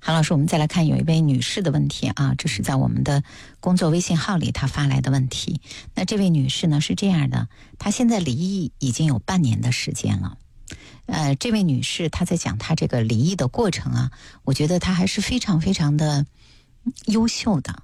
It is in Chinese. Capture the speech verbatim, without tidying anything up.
韩老师，我们再来看有一位女士的问题啊，这是在我们的工作微信号里她发来的问题。那这位女士呢是这样的，她现在离异已经有半年的时间了。呃，这位女士她在讲她这个离异的过程啊，我觉得她还是非常非常的优秀的。